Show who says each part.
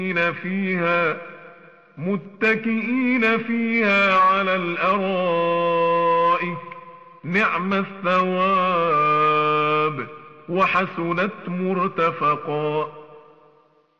Speaker 1: متكئين فيها على الأرائك نعم الثواب وحسنت مرتفقا.